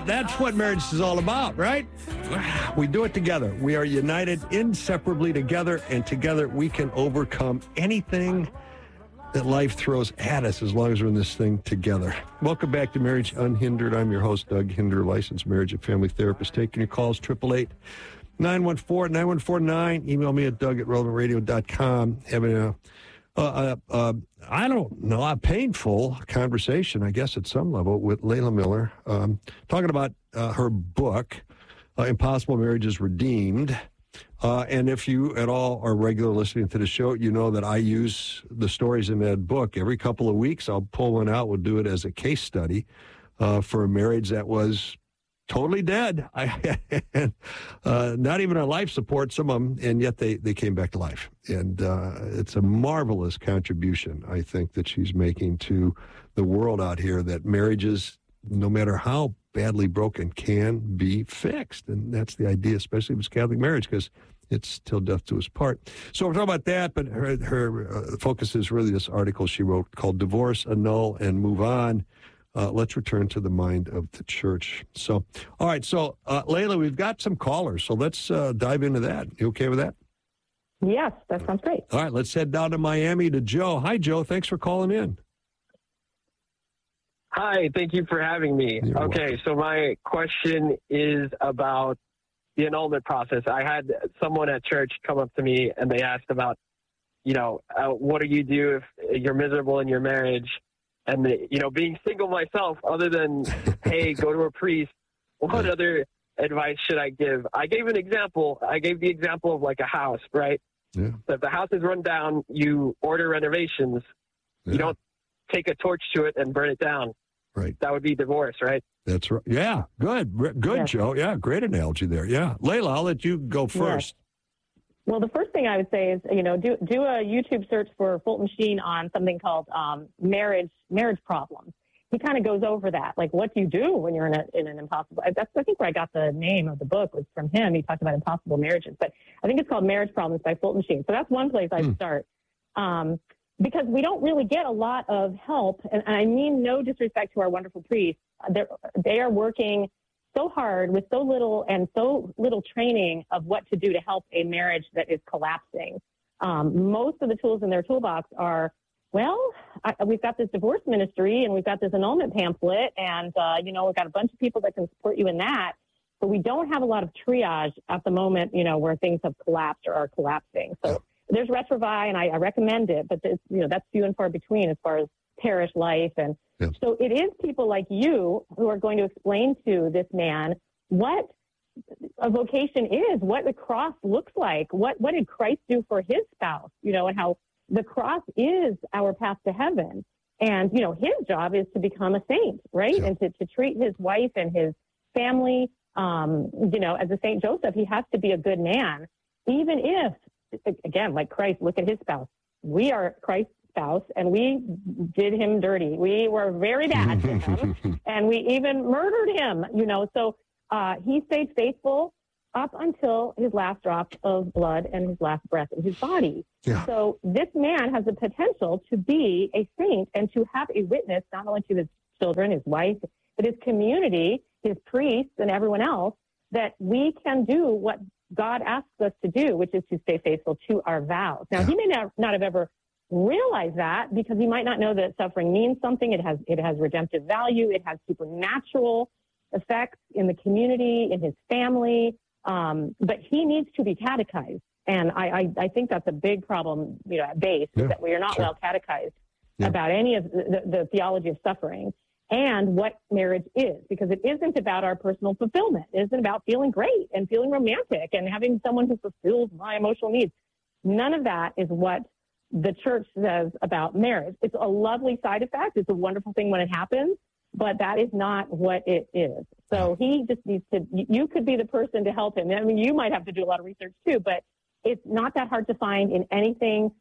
that's what marriage is all about, right? We do it together. We are united inseparably together, and together we can overcome anything that life throws at us as long as we're in this thing together. Welcome back to Marriage Unhindered. I'm your host, Doug Hinder, licensed marriage and family therapist. Taking your calls, 888-914-9149. Email me at doug@relevantradio.com. Having I don't know, a painful conversation, I guess, at some level with Layla Miller, talking about her book, Impossible Marriages Redeemed. And if you at all are regular listening to the show, you know that I use the stories in that book. Every couple of weeks, I'll pull one out. We'll do it as a case study for a marriage that was totally dead. Not even on life support, some of them, and yet they came back to life. And it's a marvelous contribution, I think, that she's making to the world out here, that marriages, no matter how badly broken, can be fixed. And that's the idea, especially if it's Catholic marriage, because it's till death do us part. So we're talking about that, but her focus is really this article she wrote called Divorce, Annul, and Move On. Let's return to the mind of the church. So, all right. So, Layla, we've got some callers. So let's dive into that. You okay with that? Yes, that sounds great. All right. Let's head down to Miami to Joe. Hi, Joe. Thanks for calling in. Hi. Thank you for having me. You're okay. welcome. So my question is about the annulment process. I had someone at church come up to me and they asked about, what do you do if you're miserable in your marriage? And, being single myself, other than, hey, go to a priest, what other advice should I give? I gave an example. I gave the example of like a house, right? Yeah. So if the house is run down, you order renovations. Yeah. You don't take a torch to it and burn it down. Right. That would be divorce, right? That's right. Yeah. Good. Good, Yeah. Joe. Yeah. Great analogy there. Yeah. Layla, I'll let you go first. Well, the first thing I would say is, do a YouTube search for Fulton Sheen on something called marriage problems. He kind of goes over that, like what do you do when you're in an impossible. I think where I got the name of the book was from him. He talked about impossible marriages, but I think it's called Marriage Problems by Fulton Sheen. So that's one place I'd start, because we don't really get a lot of help, and I mean no disrespect to our wonderful priests. They are working so hard with so little training of what to do to help a marriage that is collapsing. Most of the tools in their toolbox are, we've got this divorce ministry and we've got this annulment pamphlet and, we've got a bunch of people that can support you in that, but we don't have a lot of triage at the moment, where things have collapsed or are collapsing. So there's Retrovi, and I recommend it, but that's few and far between as far as parish life. And so it is people like you who are going to explain to this man what a vocation is, what the cross looks like, what did Christ do for his spouse, and how the cross is our path to heaven. And, his job is to become a saint, right? Yeah. And to treat his wife and his family, as a Saint Joseph. He has to be a good man, even if, again, like Christ, look at his spouse. We are Christ's spouse, and we did him dirty. We were very bad to him, and we even murdered him, So he stayed faithful up until his last drop of blood and his last breath in his body. Yeah. So this man has the potential to be a saint and to have a witness not only to his children, his wife, but his community, his priests, and everyone else, that we can do what God asks us to do, which is to stay faithful to our vows. Now, he may not have ever realized that, because he might not know that suffering means something. It has redemptive value. It has supernatural effects in the community, in his family. But he needs to be catechized. And I think that's a big problem, at base, is that we are not well catechized about any of the theology of suffering and what marriage is, because it isn't about our personal fulfillment. It isn't about feeling great and feeling romantic and having someone who fulfills my emotional needs. None of that is what the church says about marriage. It's a lovely side effect. It's a wonderful thing when it happens, but that is not what it is. So he just needs to, you could be the person to help him. I mean, you might have to do a lot of research too, but it's not that hard to find in anything,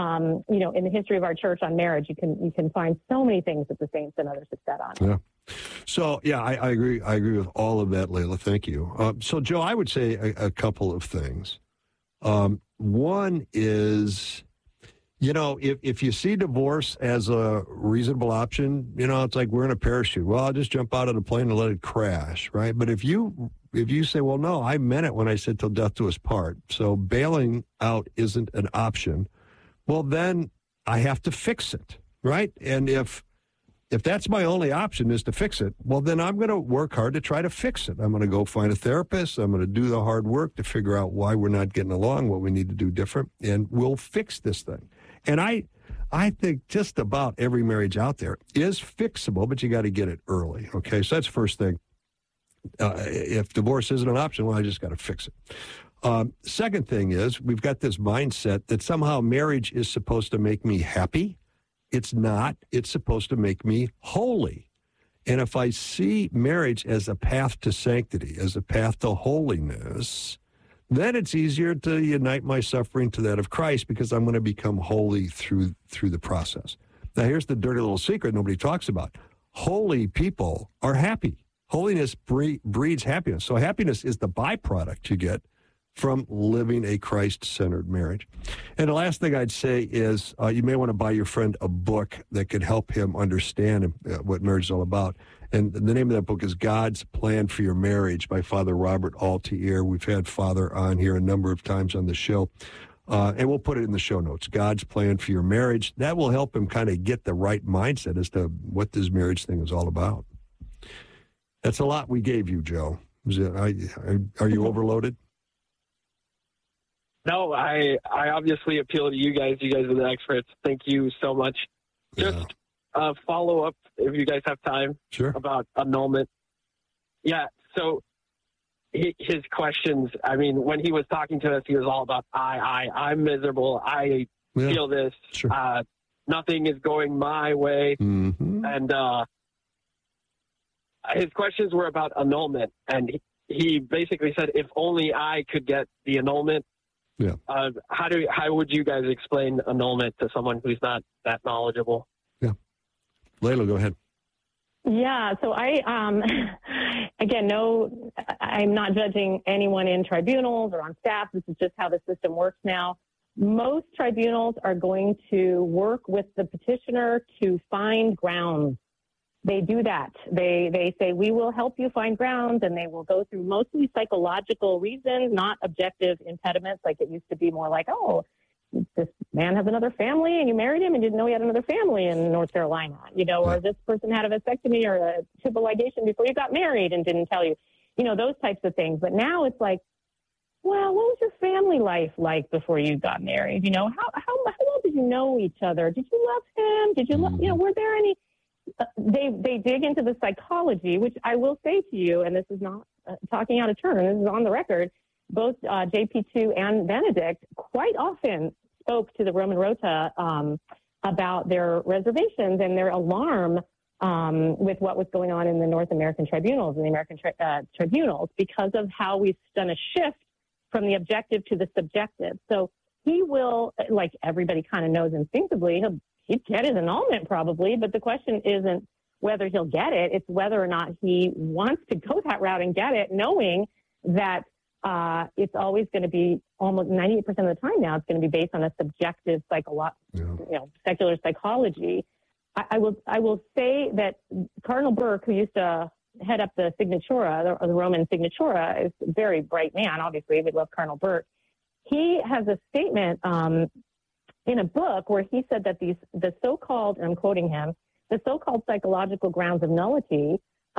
in the history of our church on marriage. You can find so many things that the saints and others have said on it. Yeah. So, I agree. I agree with all of that, Layla. Thank you. So, Joe, I would say a couple of things. One is, You know, if you see divorce as a reasonable option, you know, it's like we're in a parachute. Well, I'll just jump out of the plane and let it crash, right? But if you say, well, no, I meant it when I said till death do us part, so bailing out isn't an option, well, then I have to fix it, right? And if that's my only option is to fix it, well, then I'm going to work hard to try to fix it. I'm going to go find a therapist. I'm going to do the hard work to figure out why we're not getting along, what we need to do different, and we'll fix this thing. And I think just about every marriage out there is fixable, but you got to get it early, okay? So that's the first thing. If divorce isn't an option, well, I just got to fix it. Second thing is we've got this mindset that somehow marriage is supposed to make me happy. It's not. It's supposed to make me holy. And if I see marriage as a path to sanctity, as a path to holiness, then it's easier to unite my suffering to that of Christ because I'm going to become holy through the process. Now, here's the dirty little secret nobody talks about. Holy people are happy. Holiness breeds happiness. So happiness is the byproduct you get from living a Christ-centered marriage. And the last thing I'd say is you may want to buy your friend a book that could help him understand what marriage is all about. And the name of that book is God's Plan for Your Marriage by Father Robert Altier. We've had Father on here a number of times on the show. And we'll put it in the show notes, God's Plan for Your Marriage. That will help him kind of get the right mindset as to what this marriage thing is all about. That's a lot we gave you, Joe. Are you overloaded? No, I obviously appeal to you guys. You guys are the experts. Thank you so much. Just follow up, if you guys have time, sure, about annulment. Yeah, so his questions, I mean, when he was talking to us, he was all about, I'm miserable. I feel this. Sure. Nothing is going my way. Mm-hmm. And his questions were about annulment. And he basically said, if only I could get the annulment. Yeah. How would you guys explain annulment to someone who's not that knowledgeable? Yeah. Layla, go ahead. Yeah. So again, no, I'm not judging anyone in tribunals or on staff. This is just how the system works now. Most tribunals are going to work with the petitioner to find grounds. They do that. They say, we will help you find grounds, and they will go through mostly psychological reasons, not objective impediments, like it used to be more like, oh, this man has another family and you married him and didn't know he had another family in North Carolina, or this person had a vasectomy or a tubal ligation before you got married and didn't tell you, those types of things. But now it's like, well, what was your family life like before you got married? How well did you know each other? Did you love him? Did you love, were there any... They dig into the psychology, which I will say to you, and this is not talking out of turn, this is on the record, both JP2 and Benedict quite often spoke to the Roman Rota about their reservations and their alarm with what was going on in the North American tribunals and the American tribunals because of how we've done a shift from the objective to the subjective. So he will, like everybody kind of knows instinctively, he'd get his annulment probably, but the question isn't whether he'll get it. It's whether or not he wants to go that route and get it, knowing that it's always going to be almost 98% of the time now, it's going to be based on a subjective secular psychology. I will say that Cardinal Burke, who used to head up the Signatura, the Roman Signatura, is a very bright man. Obviously, we love Cardinal Burke. He has a statement in a book where he said that the so-called, and I'm quoting him, the so-called psychological grounds of nullity,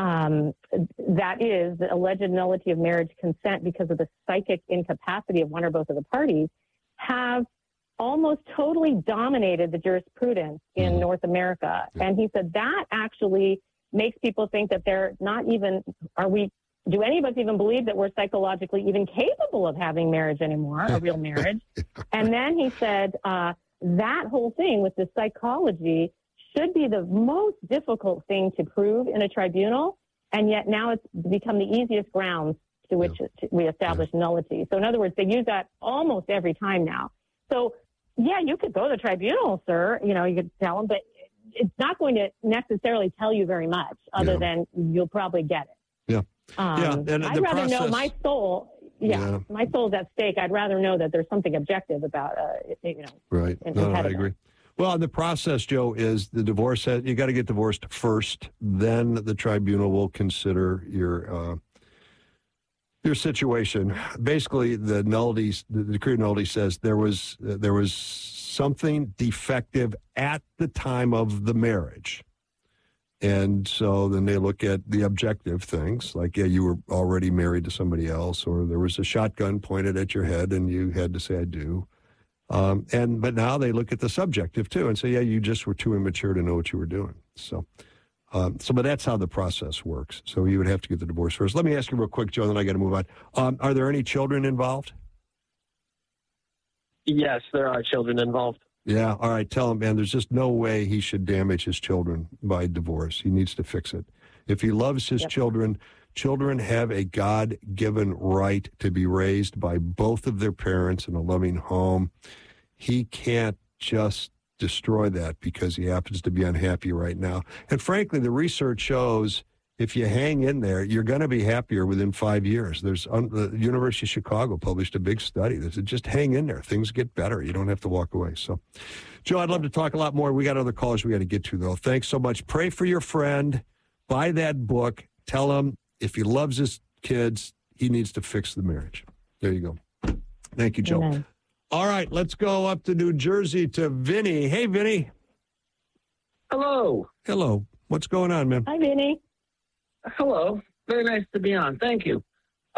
that is the alleged nullity of marriage consent because of the psychic incapacity of one or both of the parties, have almost totally dominated the jurisprudence in North America. And he said that actually makes people think that they're not even, do any of us even believe that we're psychologically even capable of having marriage anymore, a real marriage? And then he said that whole thing with the psychology should be the most difficult thing to prove in a tribunal, and yet now it's become the easiest grounds to which we establish nullity. So in other words, they use that almost every time now. So yeah, you could go to the tribunal, sir, you could tell them, but it's not going to necessarily tell you very much other than you'll probably get it. Yeah. And I'd rather know my soul. my soul's at stake. I'd rather know that there's something objective about, Right. No, I agree. Well, the process, Joe, is the divorce. You got to get divorced first. Then the tribunal will consider your situation. Basically, the decree of nullity says there was something defective at the time of the marriage. And so then they look at the objective things, like, you were already married to somebody else, or there was a shotgun pointed at your head and you had to say, I do. But now they look at the subjective too and say, you just were too immature to know what you were doing. But that's how the process works. So you would have to get the divorce first. Let me ask you real quick, Joe, then I got to move on. Are there any children involved? Yes, there are children involved. Yeah. All right. Tell him, man, there's just no way he should damage his children by divorce. He needs to fix it. If he loves his children have a God-given right to be raised by both of their parents in a loving home. He can't just destroy that because he happens to be unhappy right now. And frankly, the research shows if you hang in there, you're going to be happier within 5 years. The University of Chicago published a big study that said just hang in there. Things get better. You don't have to walk away. So, Joe, I'd love to talk a lot more. We got other callers we got to get to, though. Thanks so much. Pray for your friend. Buy that book. Tell him if he loves his kids, he needs to fix the marriage. There you go. Thank you, Joe. Amen. All right, let's go up to New Jersey to Vinny. Hey, Vinny. Hello. Hello. What's going on, man? Hi, Vinny. Hello. Very nice to be on. Thank you.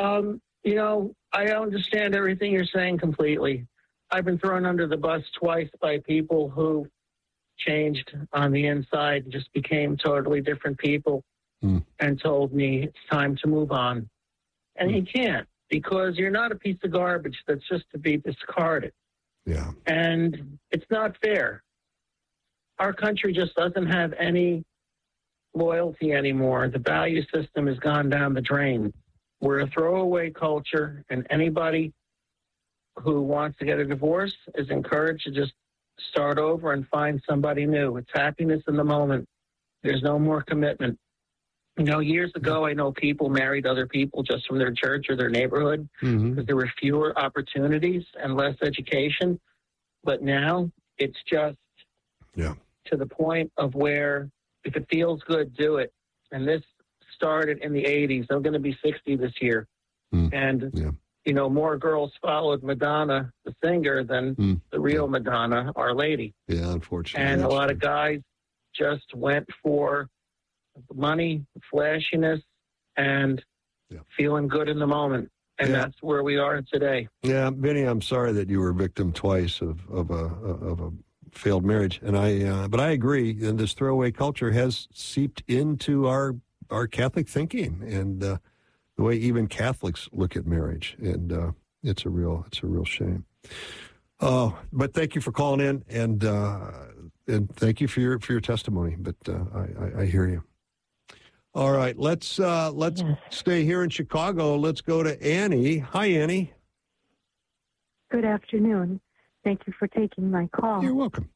I understand everything you're saying completely. I've been thrown under the bus twice by people who changed on the inside and just became totally different people and told me it's time to move on. And you can't, because you're not a piece of garbage that's just to be discarded. Yeah. And it's not fair. Our country just doesn't have any loyalty anymore. The value system has gone down the drain. We're a throwaway culture, and anybody who wants to get a divorce is encouraged to just start over and find somebody new. It's happiness in the moment. There's no more commitment. Years ago, I know people married other people just from their church or their neighborhood because there were fewer opportunities and less education. But now it's just to the point of where if it feels good, do it. And this started in the 80s. I'm going to be 60 this year. And, more girls followed Madonna, the singer, than the real Madonna, Our Lady. Yeah, unfortunately. And a lot of guys just went for money, flashiness, and feeling good in the moment. And that's where we are today. Yeah, Vinny, I'm sorry that you were victim twice of a failed marriage, and but I agree. And this throwaway culture has seeped into our Catholic thinking and the way even Catholics look at marriage, and it's a real shame. But thank you for calling in, and thank you for your testimony. But I hear you. All right, let's stay here in Chicago. Let's go to Annie. Hi, Annie. Good afternoon. Thank you for taking my call. You're welcome.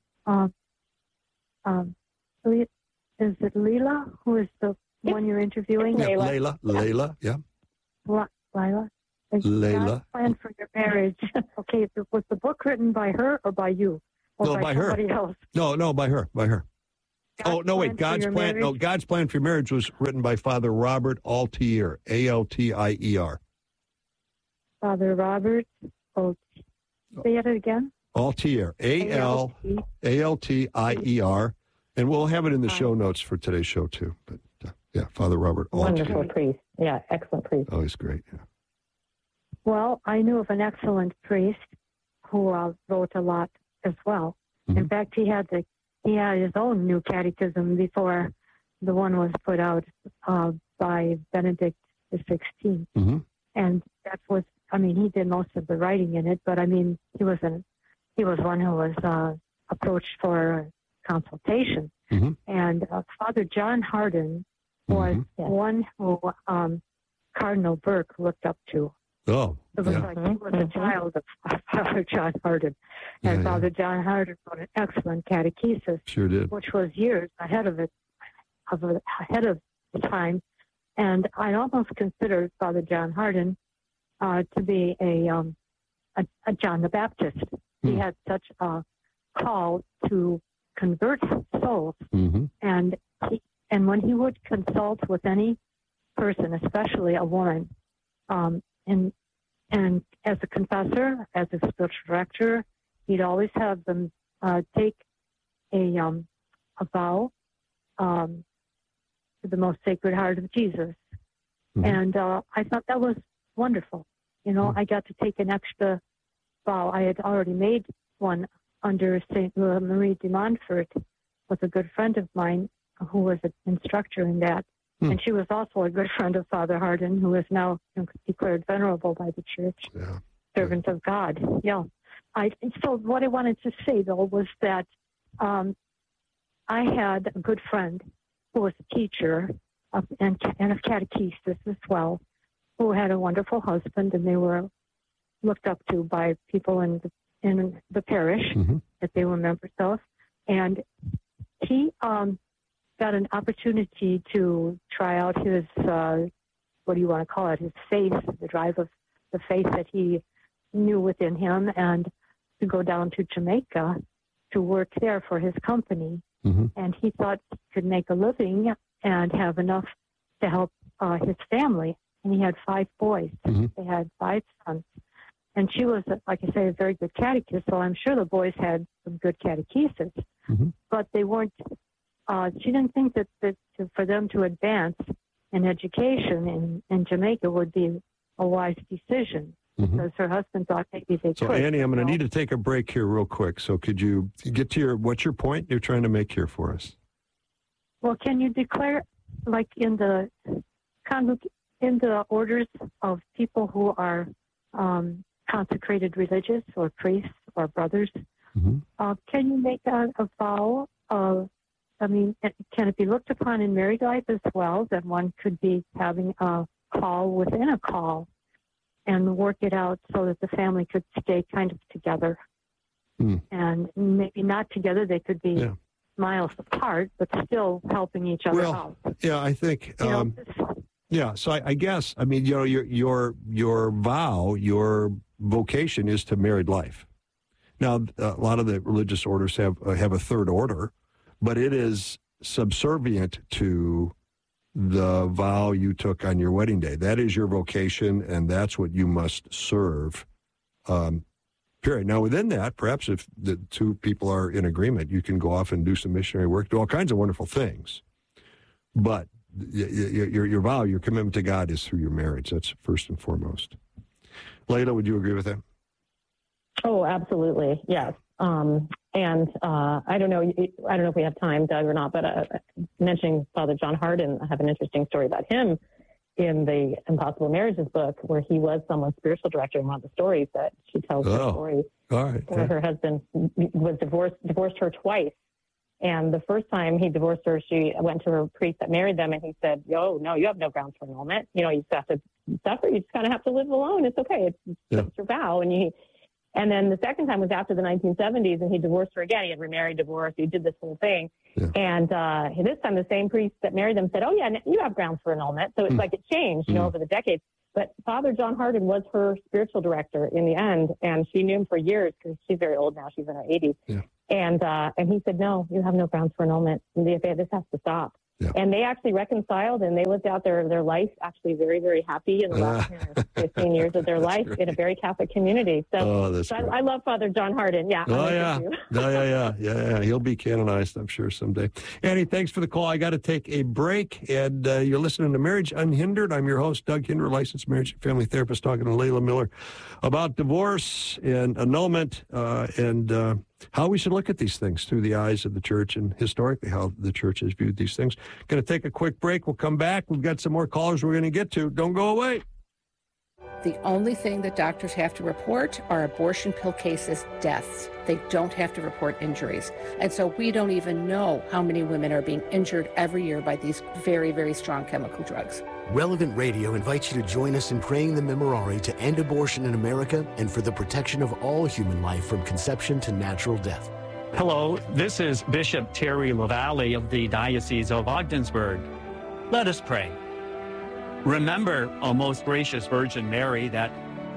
Is it Leila who is the one you're interviewing? Layla, yeah. Lila? Layla. Plan for your marriage. Okay, was the book written by her or by you? Or by somebody else? No, by her. God's plan. No, God's plan for your marriage was written by Father Robert Altier, Altier. Father Robert Altier. Say it again. Altier, Altier, and we'll have it in the show notes for today's show too. But Father Robert Altier. Wonderful priest. Yeah, excellent priest. Oh, he's great. Yeah. Well, I knew of an excellent priest who wrote a lot as well. Mm-hmm. In fact, he had his own new catechism before the one was put out by Benedict XVI. Mm-hmm. And that was, he did most of the writing in it, but he was one who was approached for consultation. Mm-hmm. And Father John Hardin was one who Cardinal Burke looked up to. Oh, it was like he was a child of Father John Hardin. And Father John Hardin wrote an excellent catechesis. Sure did. Which was years ahead of the time. And I almost considered Father John Hardin to be a John the Baptist. He had such a call to convert souls, and when he would consult with any person, especially a woman, and as a confessor, as a spiritual director, he'd always have them take a vow to the most sacred heart of Jesus. And I thought that was wonderful. I got to take an extra vow. I had already made one under St. Marie de Montfort with a good friend of mine who was an instructor in that. And she was also a good friend of Father Hardin, who is now declared venerable by the church, servant of God. Yeah. So what I wanted to say, though, was that I had a good friend who was a teacher and a catechist as well, who had a wonderful husband, and they were looked up to by people in the parish that they were members of. And he got an opportunity to try out his, what do you want to call it, his faith, the drive of the faith that he knew within him, and to go down to Jamaica to work there for his company. And he thought he could make a living and have enough to help his family. And he had 5 boys. They had 5 sons. And she was, like I say, a very good catechist, so I'm sure the boys had some good catechesis. But they weren't, she didn't think that for them to advance in education in Jamaica would be a wise decision. Because her husband thought maybe they could. So, Annie, I'm going to need to take a break here real quick. So could you get to what's your point you're trying to make here for us? Well, can you declare, like in the orders of people who are consecrated religious or priests or brothers, can you make a vow of, can it be looked upon in married life as well, that one could be having a call within a call and work it out so that the family could stay kind of together? And maybe not together, they could be miles apart, but still helping each other out. Yeah, I think... yeah, so I guess, your vow, your vocation is to married life. Now, a lot of the religious orders have a third order, but it is subservient to the vow you took on your wedding day. That is your vocation, and that's what you must serve, period. Now, within that, perhaps if the 2 people are in agreement, you can go off and do some missionary work, do all kinds of wonderful things. But your vow, your commitment to God is through your marriage. That's first and foremost. Layla, would you agree with that? Oh, absolutely. Yes. And I don't know if we have time, Doug, or not, but mentioning Father John Hardin, I have an interesting story about him in the Impossible Marriages book, where he was someone's spiritual director. And one of the stories that she tells the story where her husband was divorced her twice. And the first time he divorced her, she went to her priest that married them, and he said, "Oh, no, you have no grounds for annulment. You just have to suffer. You just kind of have to live alone. It's okay. It's your vow." And then the second time was after the 1970s, and he divorced her again. He had remarried, divorced. He did this whole thing. And this time the same priest that married them said, "Oh, yeah, you have grounds for annulment." So it's like it changed, over the decades. But Father John Hardin was her spiritual director in the end, and she knew him for years because she's very old now. She's in her 80s. And he said, "No, you have no grounds for annulment. This has to stop." And they actually reconciled, and they lived out their life actually very, very happy in the last 15 years of their life in a very Catholic community. So, I love Father John Hardin. Yeah. Yeah. He'll be canonized, I'm sure, someday. Annie, thanks for the call. I got to take a break, and you're listening to Marriage Unhindered. I'm your host, Doug Hinder, licensed marriage and family therapist, talking to Layla Miller about divorce and annulment and how we should look at these things through the eyes of the church and historically how the church has viewed these things. Going to take a quick break. We'll come back. We've got some more callers we're going to get to. Don't go away. The only thing that doctors have to report are abortion pill cases, deaths. They don't have to report injuries. And so we don't even know how many women are being injured every year by these very, very strong chemical drugs. Relevant Radio invites you to join us in praying the Memorare to end abortion in America and for the protection of all human life from conception to natural death. Hello, this is Bishop Terry LaValle of the Diocese of Ogdensburg. Let us pray. Remember, O most gracious Virgin Mary, that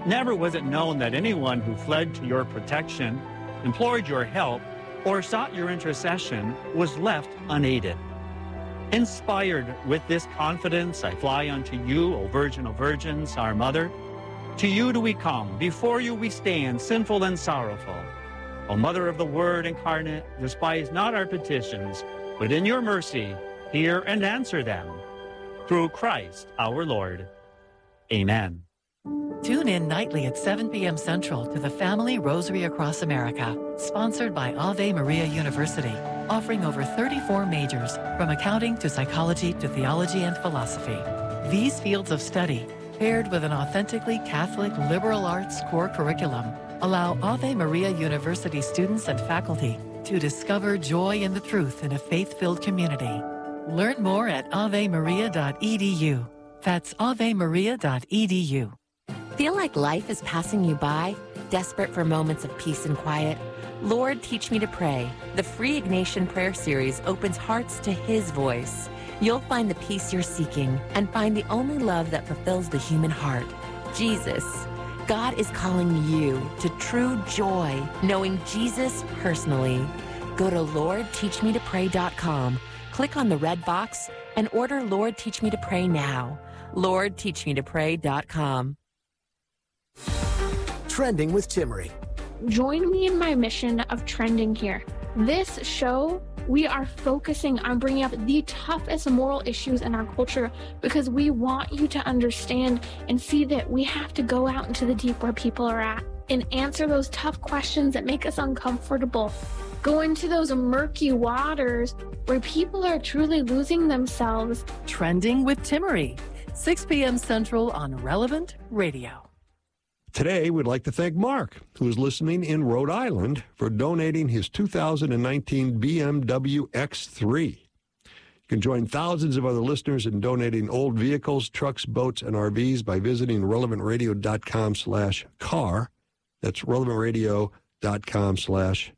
Never was it known that anyone who fled to your protection, implored your help, or sought your intercession was left unaided. Inspired with this confidence, I fly unto you, O Virgin of Virgins, our Mother. To you do we come, before you we stand, sinful and sorrowful. O Mother of the Word incarnate, despise not our petitions, but in your mercy hear and answer them. Through Christ our Lord. Amen. Tune in nightly at 7 p.m. Central to the Family Rosary Across America, sponsored by Ave Maria University, offering over 34 majors, from accounting to psychology to theology and philosophy. These fields of study, paired with an authentically Catholic liberal arts core curriculum, allow Ave Maria University students and faculty to discover joy in the truth in a faith-filled community. Learn more at avemaria.edu. That's avemaria.edu. Feel like life is passing you by? Desperate for moments of peace and quiet? Lord, Teach Me to Pray. The free Ignatian Prayer Series opens hearts to His voice. You'll find the peace you're seeking and find the only love that fulfills the human heart, Jesus. God is calling you to true joy, knowing Jesus personally. Go to LordTeachMeToPray.com, click on the red box, and order Lord, Teach Me to Pray now. LordTeachMeToPray.com. Trending with Timmerie. Join me in my mission of trending here. This show, we are focusing on bringing up the toughest moral issues in our culture because we want you to understand and see that we have to go out into the deep where people are at and answer those tough questions that make us uncomfortable. Go into those murky waters where people are truly losing themselves. Trending with Timmerie, 6 p.m. Central on Relevant Radio. Today, we'd like to thank Mark, who is listening in Rhode Island, for donating his 2019 BMW X3. You can join thousands of other listeners in donating old vehicles, trucks, boats, and RVs by visiting relevantradio.com/car. That's relevantradio.com/car.